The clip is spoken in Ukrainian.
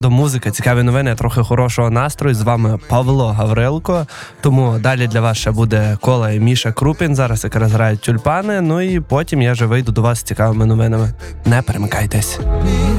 До музики, цікаві новини, трохи хорошого настрою. З вами Павло Гаврилко. Тому далі для вас ще буде Кола і Міша Крупін. Зараз якраз грають тюльпани. Ну і потім я вже вийду до вас з цікавими новинами. Не перемикайтесь.